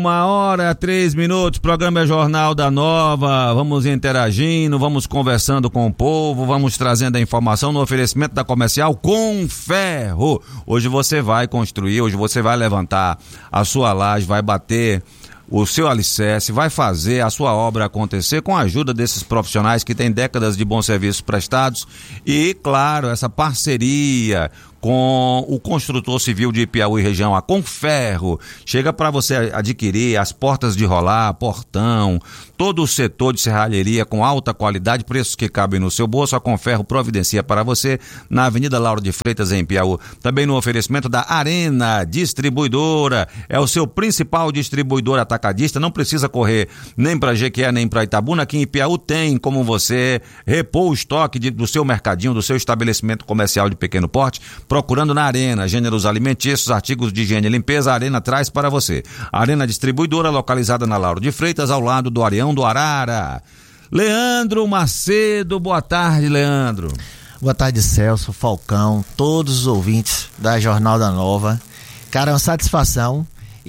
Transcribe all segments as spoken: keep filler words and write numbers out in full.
Uma hora, três minutos, programa é Jornal da Nova, vamos interagindo, vamos conversando com o povo, vamos trazendo a informação no oferecimento da Comercial Conferro. Hoje você vai construir, hoje você vai levantar a sua laje, vai bater o seu alicerce, vai fazer a sua obra acontecer com a ajuda desses profissionais que têm décadas de bons serviços prestados e, claro, essa parceria com o construtor civil de Piauí região, a Conferro, chega para você adquirir as portas de rolar, portão, todo o setor de serralheria com alta qualidade, preços que cabem no seu bolso. A Conferro providencia para você na Avenida Lauro de Freitas, em Piauí. Também no oferecimento da Arena Distribuidora, é o seu principal distribuidor atacadista, não precisa correr nem para Jequié, nem para Itabuna. Aqui em Piauí tem como você repor o estoque de, do seu mercadinho, do seu estabelecimento comercial de pequeno porte, procurando na Arena, gêneros alimentícios, artigos de higiene e limpeza. A Arena traz para você. A Arena Distribuidora, localizada na Lauro de Freitas, ao lado do Areão do Arara. Leandro Macedo, boa tarde, Leandro. Boa tarde, Celso, Falcão, todos os ouvintes da Jornal da Nova. Cara, é uma satisfação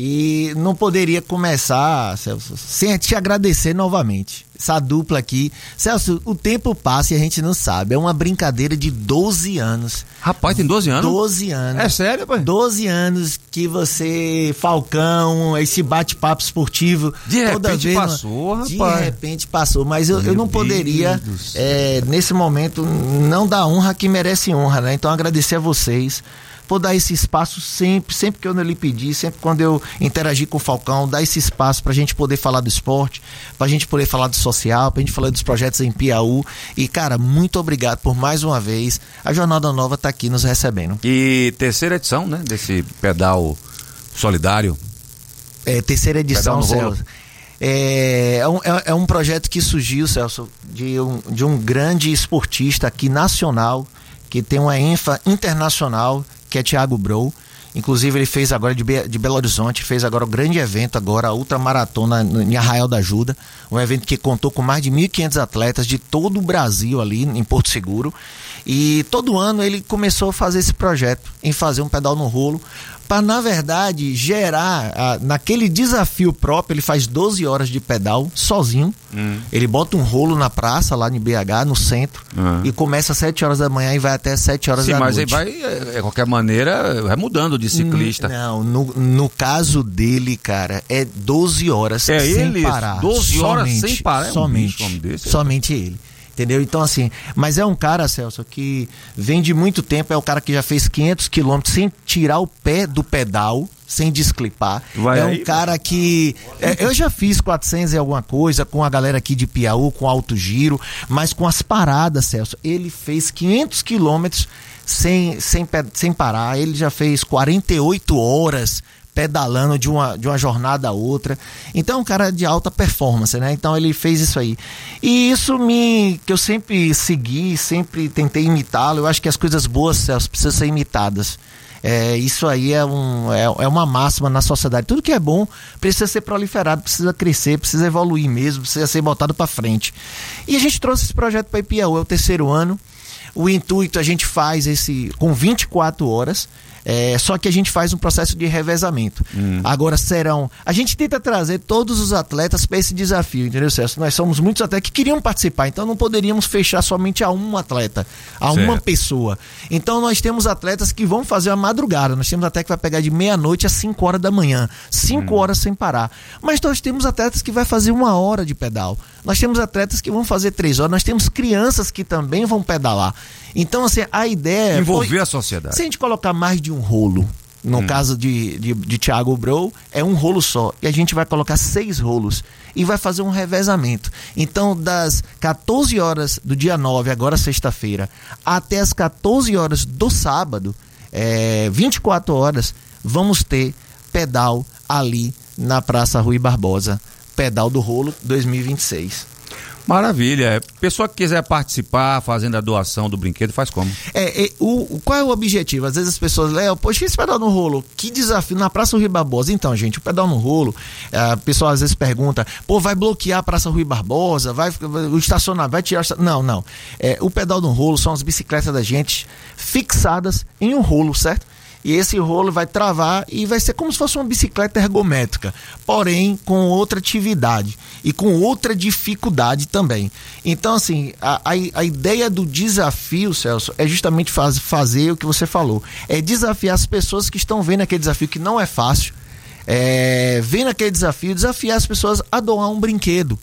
e não poderia começar, Celso, sem te agradecer novamente. Essa dupla aqui, Celso, o tempo passa e a gente não sabe, é uma brincadeira de doze anos. Rapaz, tem doze anos? doze anos. É sério, pai? doze anos que você, Falcão, esse bate-papo esportivo. De toda repente vez, passou, rapaz. De repente passou, mas eu, eu não poderia, é, nesse momento, não dar honra a quem merece honra, né? Então agradecer a vocês por dar esse espaço sempre, sempre que eu lhe pedi, sempre quando eu interagi com o Falcão, dar esse espaço pra gente poder falar do esporte, pra gente poder falar do social, pra gente falar dos projetos em Piauí. E, cara, muito obrigado por mais uma vez. A Jornada Nova tá aqui nos recebendo. E terceira edição, né, desse pedal solidário. É, terceira edição, Celso. É, é, um, é, é um projeto que surgiu, Celso, de um, de um grande esportista aqui nacional, que tem uma ênfase internacional, que é Thiago Brou. Inclusive ele fez agora de, Be- de Belo Horizonte, fez agora o grande evento agora, a ultramaratona em Arraial da Ajuda, um evento que contou com mais de mil e quinhentos atletas de todo o Brasil ali em Porto Seguro, e todo ano ele começou a fazer esse projeto, em fazer um pedal no rolo, para na verdade gerar, a, naquele desafio próprio. Ele faz doze horas de pedal sozinho, hum. ele bota um rolo na praça lá em B H, no centro, hum. e começa às sete horas da manhã e vai até sete horas Sim, da noite. Sim, mas aí vai, de qualquer maneira, vai mudando de ciclista. Não, no, no caso dele, cara, é doze horas é sem ele, parar. doze horas somente, sem parar? É um somente, bicho, desse, somente ele. Entendeu? Então, assim, mas é um cara, Celso, que vem de muito tempo, é o cara que já fez quinhentos quilômetros sem tirar o pé do pedal, sem desclipar. Vai é um aí, cara que... É, eu já fiz quatrocentos e alguma coisa com a galera aqui de Piauí, com alto giro, mas com as paradas, Celso, ele fez quinhentos quilômetros sem, sem, sem parar. Ele já fez quarenta e oito horas pedalando de uma, de uma jornada a outra. Então é um cara de alta performance, né? Então ele fez isso aí. E isso me... que eu sempre segui, sempre tentei imitá-lo. Eu acho que as coisas boas, Celso, precisam ser imitadas. É, isso aí é, um, é, é uma máxima na sociedade. Tudo que é bom precisa ser proliferado, precisa crescer, precisa evoluir mesmo, precisa ser botado para frente. E a gente trouxe esse projeto para Piauí, é o terceiro ano. O intuito, a gente faz esse com vinte e quatro horas, é, só que a gente faz um processo de revezamento. Hum. Agora serão... A gente tenta trazer todos os atletas para esse desafio, entendeu, Celso? Nós somos muitos atletas que queriam participar, então não poderíamos fechar somente a um atleta, a certo. uma pessoa. Então nós temos atletas que vão fazer a madrugada, nós temos até que vai pegar de meia-noite às cinco horas da manhã, cinco hum. horas sem parar. Mas nós temos atletas que vai fazer uma hora de pedal. Nós temos atletas que vão fazer três horas, nós temos crianças que também vão pedalar. Então, assim, a ideia... Envolver foi, a sociedade. Se a gente colocar mais de um rolo, no hum. caso de, de, de Thiago Brou, é um rolo só. E a gente vai colocar seis rolos e vai fazer um revezamento. Então, das quatorze horas do dia nove, agora sexta-feira, até as quatorze horas do sábado, é, vinte e quatro horas, vamos ter pedal ali na Praça Rui Barbosa. Pedal do Rolo dois mil e vinte e seis. Maravilha. Pessoa que quiser participar fazendo a doação do brinquedo, faz como? É, é o, qual é o objetivo? Às vezes as pessoas, Léo, poxa, esse pedal no rolo, que desafio na Praça Rui Barbosa. Então, gente, o pedal no rolo, a pessoa às vezes pergunta, pô, vai bloquear a Praça Rui Barbosa, vai o estacionamento, vai tirar... Não, não. É, o pedal no rolo são as bicicletas da gente fixadas em um rolo, certo? e esse rolo vai travar e vai ser como se fosse uma bicicleta ergométrica, porém com outra atividade e com outra dificuldade também. Então, assim, a, a, a ideia do desafio, Celso, é justamente faz, fazer o que você falou, é desafiar as pessoas que estão vendo aquele desafio que não é fácil, é, vendo aquele desafio, desafiar as pessoas a doar um brinquedo.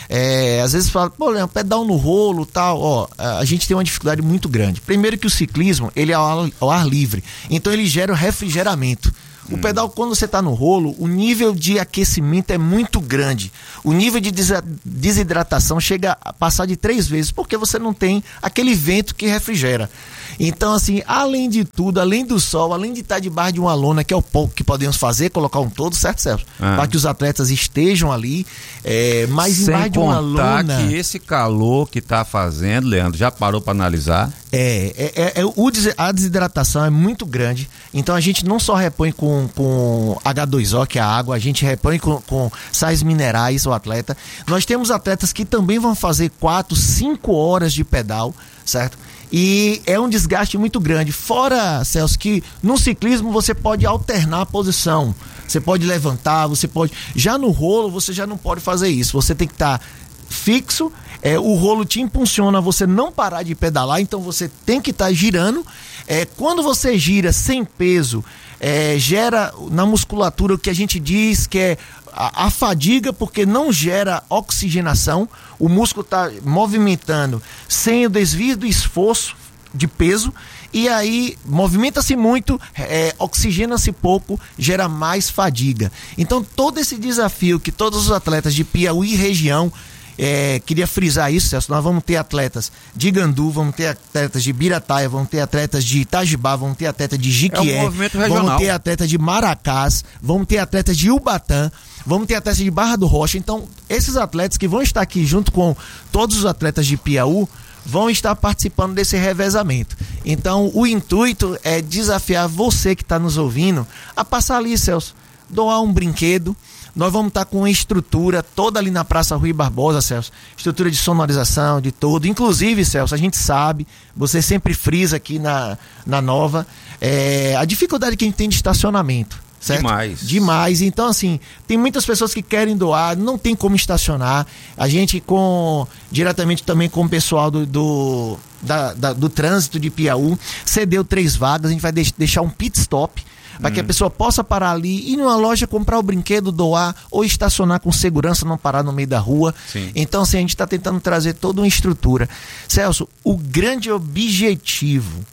É, às vezes fala, pô, Leandro, pedal no rolo, tal, ó, a gente tem uma dificuldade muito grande. Primeiro que o ciclismo, ele é ao ar, ao ar livre, então ele gera o refrigeramento. O pedal, quando você está no rolo, o nível de aquecimento é muito grande. O nível de desidratação chega a passar de três vezes, porque você não tem aquele vento que refrigera. Então, assim, além de tudo, além do sol, além de estar debaixo de uma lona, que é o pouco que podemos fazer, colocar um todo, certo, Celso? Ah. Para que os atletas estejam ali, é, mas sem embaixo de uma lona... contar que esse calor que está fazendo, Leandro, já parou para analisar? É, é, é, é o, a desidratação é muito grande, então a gente não só repõe com, com agá dois ó, que é a água, a gente repõe com, com sais minerais, o atleta. Nós temos atletas que também vão fazer quatro, cinco horas de pedal, certo? E é um desgaste muito grande. Fora, Celso, que no ciclismo você pode alternar a posição. Você pode levantar, você pode... Já no rolo, você já não pode fazer isso. Você tem que estar fixo, é, o rolo te impulsiona a você não parar de pedalar, então você tem que estar girando. É, quando você gira sem peso, é, gera na musculatura o que a gente diz que é a, a fadiga, porque não gera oxigenação. O músculo está movimentando sem o desvio do esforço de peso, e aí movimenta-se muito, é, oxigena-se pouco, gera mais fadiga. Então todo esse desafio que todos os atletas de Piauí e região, é, queria frisar isso, Celso, nós vamos ter atletas de Gandu, vamos ter atletas de Birataia, vamos ter atletas de Itajibá, vamos ter atletas de Jiquié, é um movimento regional. Vamos ter atletas de Maracás, vamos ter atletas de Ubatã, vamos ter atletas de Barra do Rocha. Então esses atletas que vão estar aqui junto com todos os atletas de Piauí vão estar participando desse revezamento. Então o intuito é desafiar você que está nos ouvindo a passar ali, Celso, doar um brinquedo. Nós vamos estar com uma estrutura toda ali na Praça Rui Barbosa, Celso, estrutura de sonorização, de tudo. Inclusive, Celso, a gente sabe, você sempre frisa aqui na, na Nova, é, a dificuldade que a gente tem de estacionamento. Certo? Demais. Demais. Então, assim, tem muitas pessoas que querem doar, não tem como estacionar. A gente, com diretamente também com o pessoal do, do, da, da, do trânsito de Piauí, cedeu três vagas. A gente vai deix, deixar um pit stop para hum. que a pessoa possa parar ali, ir numa loja, comprar o brinquedo, doar, ou estacionar com segurança, não parar no meio da rua. Sim. Então, assim, a gente está tentando trazer toda uma estrutura. Celso, o grande objetivo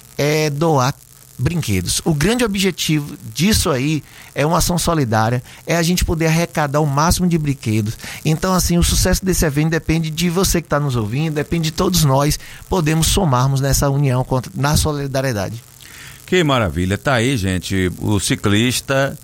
é doar brinquedos. O grande objetivo disso aí é uma ação solidária, é a gente poder arrecadar o máximo de brinquedos. Então, assim, o sucesso desse evento depende de você que está nos ouvindo, depende de todos nós podemos somarmos nessa união contra, na solidariedade. Que maravilha, tá aí, gente, o ciclista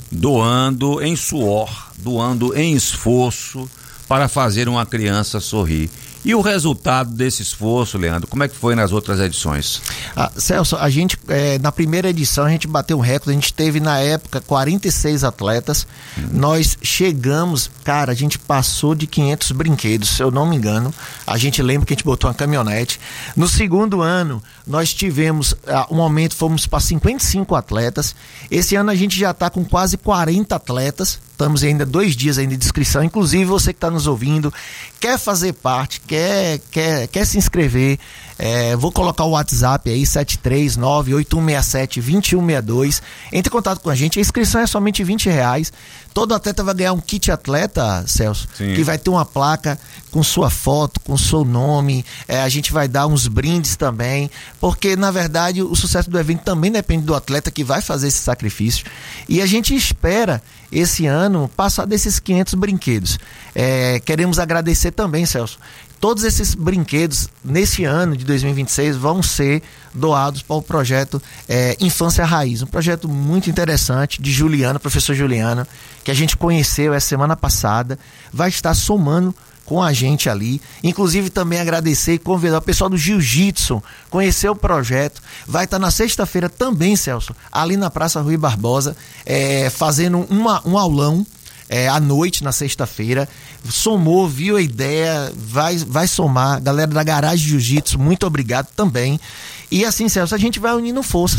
doando em suor, doando em esforço para fazer uma criança sorrir. E o resultado desse esforço, Leandro, como é que foi nas outras edições? Ah, Celso, a gente, é, na primeira edição, a gente bateu um recorde, a gente teve na época quarenta e seis atletas, hum. Nós chegamos, cara, a gente passou de quinhentos brinquedos, se eu não me engano, a gente lembra que a gente botou uma caminhonete. No segundo ano, nós tivemos, ah, um aumento, fomos para cinquenta e cinco atletas, esse ano a gente já está com quase quarenta atletas, estamos ainda dois dias ainda de inscrição, inclusive você que está nos ouvindo, quer fazer parte, quer, quer, quer se inscrever, é, vou colocar o WhatsApp aí, sete três nove oito um seis sete dois um seis dois, entre em contato com a gente, a inscrição é somente vinte reais, todo atleta vai ganhar um kit atleta, Celso, Sim. que vai ter uma placa com sua foto, com seu nome, é, a gente vai dar uns brindes também, porque na verdade o sucesso do evento também depende do atleta que vai fazer esse sacrifício, e a gente espera esse ano passar desses quinhentos brinquedos. É, queremos agradecer também, Celso, todos esses brinquedos nesse ano de dois mil e vinte e seis vão ser doados para o projeto é, Infância Raiz, um projeto muito interessante de Juliana, professor Juliana, que a gente conheceu essa semana passada, vai estar somando com a gente ali, inclusive também agradecer e convidar o pessoal do Jiu-Jitsu, conhecer o projeto, vai estar na sexta-feira também, Celso, ali na Praça Rui Barbosa, é, fazendo uma, um aulão, É, à noite, na sexta-feira, somou, viu a ideia, vai, vai somar, galera da Garagem Jiu-Jitsu, muito obrigado também, e assim, Celso, a gente vai unindo forças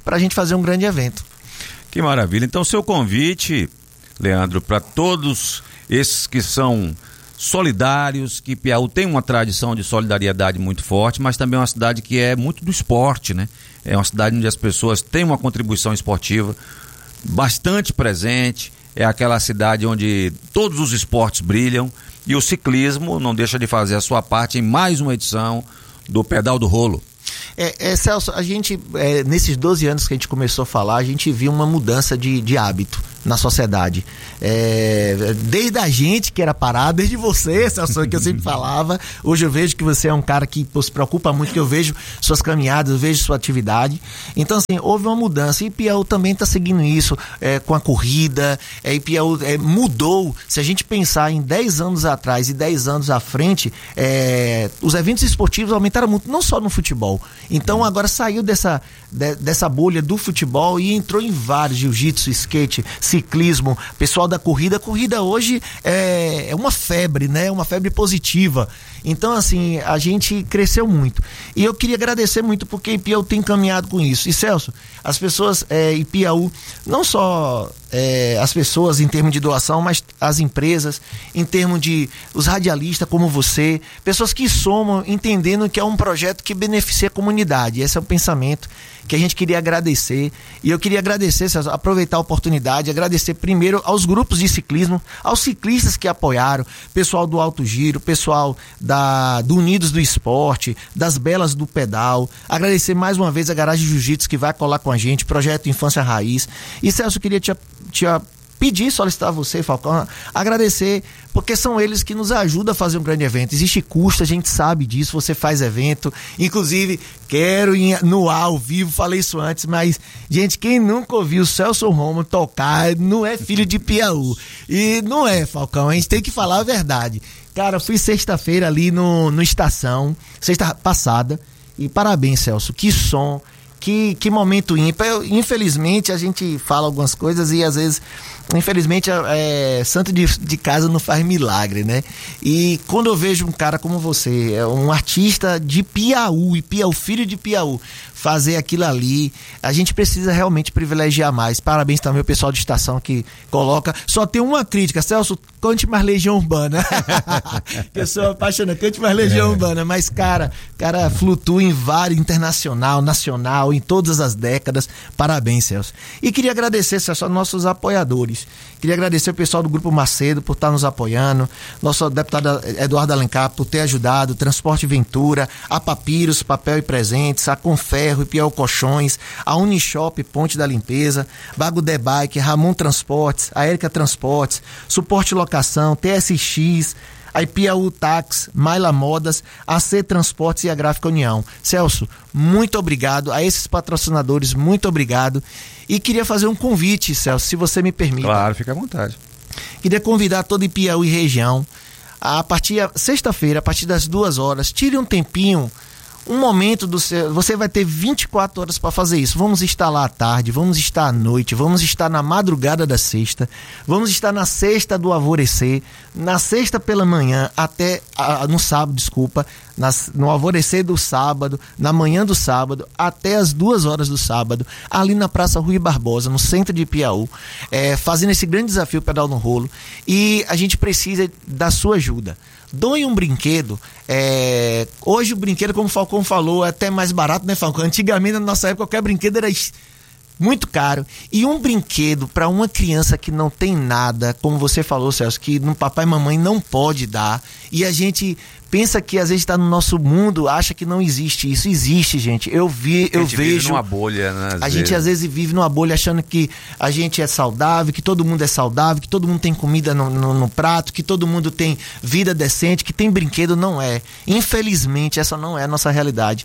para a gente fazer um grande evento. Que maravilha. Então, seu convite, Leandro, para todos esses que são solidários, que Piauí tem uma tradição de solidariedade muito forte, mas também é uma cidade que é muito do esporte, né? É uma cidade onde as pessoas têm uma contribuição esportiva bastante presente, é aquela cidade onde todos os esportes brilham e o ciclismo não deixa de fazer a sua parte em mais uma edição do Pedal do Rolo. É, é, Celso, a gente, é, nesses doze anos que a gente começou a falar, a gente viu uma mudança de, de hábito na sociedade. É, desde a gente que era parado, desde você, Celso, que eu sempre falava, hoje eu vejo que você é um cara que pô, se preocupa muito, que eu vejo suas caminhadas, eu vejo sua atividade. Então, assim, houve uma mudança e Piauí também está seguindo isso, é, com a corrida, é, e Piauí é, mudou. Se a gente pensar em dez anos atrás e dez anos à frente, é, os eventos esportivos aumentaram muito, não só no futebol. Então, agora saiu dessa, de, dessa bolha do futebol e entrou em vários, jiu-jitsu, skate, ciclismo, pessoal da corrida. A corrida hoje é, é uma febre, né? Uma febre positiva. Então, assim, a gente cresceu muito. E eu queria agradecer muito porque Ipiaú tem caminhado com isso. E, Celso, as pessoas, é, Ipiaú, não só é, as pessoas em termos de doação, mas as empresas, em termos de os radialistas como você, pessoas que somam, entendendo que é um projeto que beneficia a comunidade. Esse é o pensamento que a gente queria agradecer. E eu queria agradecer, Celso, aproveitar a oportunidade, agradecer primeiro aos grupos de ciclismo, aos ciclistas que apoiaram, pessoal do Alto Giro, pessoal da, do Unidos do Esporte, das Belas do Pedal. Agradecer mais uma vez a Garagem Jiu-Jitsu que vai colar com a gente, Projeto Infância Raiz. E, Celso, eu queria te, te pedir, solicitar você, Falcão, agradecer, porque são eles que nos ajudam a fazer um grande evento. Existe custo, a gente sabe disso, você faz evento, inclusive quero ir no ar, ao vivo, falei isso antes, mas, gente, quem nunca ouviu o Celso Romo tocar não é filho de Piauí. E não é, Falcão, a gente tem que falar a verdade. Cara, fui sexta-feira ali no, no Estação, sexta passada, e parabéns, Celso, que som, que, que momento ímpar. Infelizmente a gente fala algumas coisas e às vezes, infelizmente, é, santo de, de casa não faz milagre, né? E quando eu vejo um cara como você, é um artista de Piauí, Piauí, filho de Piauí, fazer aquilo ali, a gente precisa realmente privilegiar mais. Parabéns também ao pessoal de estação que coloca. Só tem uma crítica, Celso, cante mais Legião Urbana. Eu sou apaixonado, cante mais Legião é. Urbana, mas cara, cara flutua em vários, internacional, nacional, em todas as décadas. Parabéns, Celso. E queria agradecer, Celso, aos nossos apoiadores. Queria agradecer o pessoal do Grupo Macedo por estar nos apoiando, nosso deputado Eduardo Alencar por ter ajudado, Transporte Ventura, a Papiros, Papel e Presentes, a Conferro e Piauí Colchões, a Unishop Ponte da Limpeza, Bago The Bike, Ramon Transportes, a Érica Transportes, Suporte Locação, T S X, a Piauí Tax, Maila Modas, a C Transportes e a Gráfica União. Celso, muito obrigado a esses patrocinadores, muito obrigado. E queria fazer um convite, Celso, se você me permite. Claro, fica à vontade. Queria convidar toda a Piauí região, a partir sexta-feira, a partir das duas horas, tire um tempinho, um momento do seu, você vai ter vinte e quatro horas para fazer isso. Vamos estar lá à tarde, vamos estar à noite, vamos estar na madrugada da sexta, vamos estar na sexta do alvorecer, na sexta pela manhã até a, no sábado, desculpa, nas, no alvorecer do sábado, na manhã do sábado até as duas horas do sábado, ali na Praça Rui Barbosa, no centro de Piauí, é, fazendo esse grande desafio Pedal no Rolo. E a gente precisa da sua ajuda. Doe um brinquedo. É... Hoje o brinquedo, como o Falcão falou, é até mais barato, né, Falcão? Antigamente, na nossa época, qualquer brinquedo era muito caro. E um brinquedo para uma criança que não tem nada, como você falou, Celso, que no papai e mamãe não pode dar, e a gente pensa que às vezes está no nosso mundo, acha que não existe isso. Existe, gente. Eu vi, eu a gente vejo. Vive numa bolha, né? A vezes. gente às vezes vive numa bolha achando que a gente é saudável, que todo mundo é saudável, que todo mundo tem comida no, no, no prato, que todo mundo tem vida decente, que tem brinquedo. Não é. Infelizmente, essa não é a nossa realidade.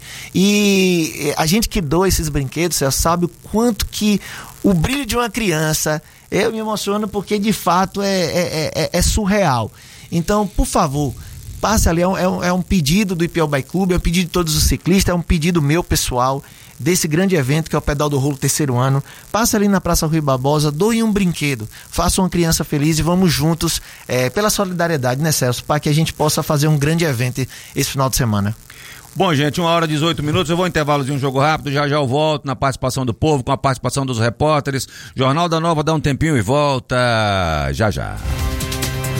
E a gente que doa esses brinquedos, você sabe o quanto que o brilho de uma criança, eu me emociono porque de fato é, é, é, é surreal. Então, por favor, passe ali, é um, é um pedido do Ipiaú Bike Club, é um pedido de todos os ciclistas, é um pedido meu pessoal, desse grande evento que é o Pedal do Rolo terceiro ano. Passe ali na Praça Rui Barbosa, doe um brinquedo, faça uma criança feliz e vamos juntos, é, pela solidariedade, né, Celso, para que a gente possa fazer um grande evento esse final de semana. Bom, gente, uma hora e dezoito minutos, eu vou intervalo de um jogo rápido, já já eu volto na participação do povo, com a participação dos repórteres. Jornal da Nova dá um tempinho e volta já já.